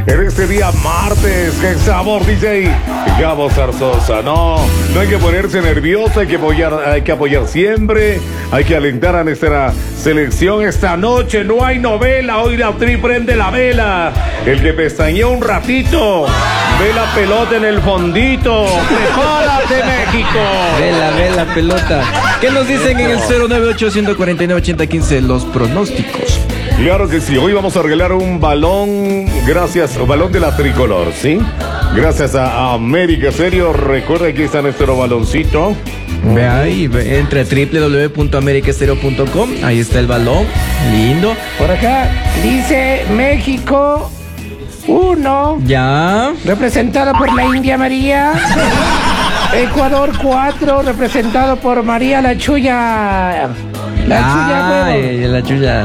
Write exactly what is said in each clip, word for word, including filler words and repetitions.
en este día martes. ¡Qué sabor, D J Gabo Zarzosa! No, no hay que ponerse nervioso, hay que apoyar, hay que apoyar siempre, hay que alentar a nuestra selección. Esta noche no hay novela, hoy la Tri prende la vela. El que pestañeó un ratito, ve la pelota en el fondito. ¡Prepárate, México! Ve la, ve la pelota. ¿Qué nos dicen en el cero nueve ocho, uno cuatro nueve, ocho cero uno cinco los pronósticos? Claro que sí, hoy vamos a regalar un balón, gracias, un balón de la tricolor, ¿sí? Gracias a América Stereo. Recuerda que está nuestro baloncito. Ve ahí, ve, entre doble u doble u doble u punto america stereo punto com, ahí está el balón, lindo. Por acá dice México uno, ya, representado por la India María. Ecuador cuatro, representado por María la Chuya. La ah, Chuya huevo. La Chuya.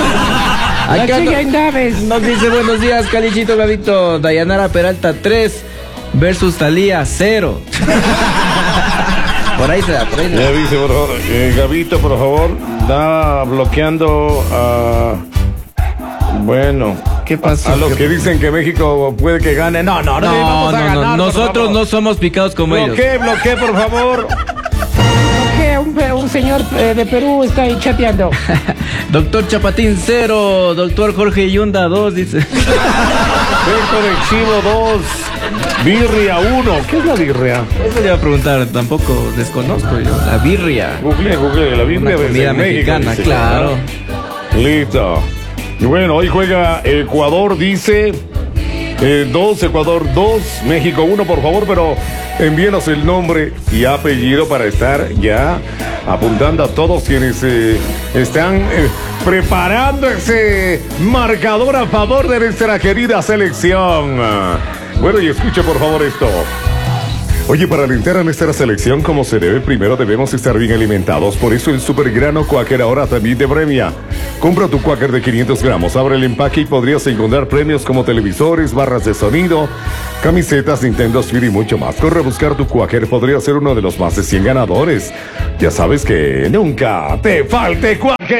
La Acá Chuya no, Indaves. nos dice buenos días, Calichito Gavito. Dayanara Peralta tres versus Talía cero. Por ahí se da, por ahí se da. Ya dice, por favor, eh, Gavito, por favor, da bloqueando a... Bueno... ¿Qué pasó? A los que dicen que México puede que gane. No, no, no, no, vamos a no, ganar, no. Nosotros no somos picados como bloquee, ellos. Bloquee, bloquee, por favor. Bloquee, un, un señor eh, de Perú está ahí chateando. Doctor Chapatín cero, doctor Jorge Yunda dos, dice. Beto de Chivo dos, birria uno. ¿Qué es la birria? Eso le iba a preguntar, tampoco desconozco yo. La birria. Google, Google, la birria. Una comida mexicana, México, claro. Listo. Y bueno, hoy juega Ecuador, dice eh, dos, Ecuador dos, México uno, por favor, pero envíenos el nombre y apellido para estar ya apuntando a todos quienes eh, están eh, preparando ese marcador a favor de nuestra querida selección. Bueno, y escuche por favor esto. Oye, para alentar a nuestra selección como se debe, primero debemos estar bien alimentados. Por eso el supergrano Quaker ahora también te premia. Compra tu Quaker de quinientos gramos, abre el empaque y podrías encontrar premios como televisores, barras de sonido, camisetas, Nintendo Switch y mucho más. Corre a buscar tu Quaker, podría ser uno de los más de cien ganadores. Ya sabes que nunca te falte Quaker.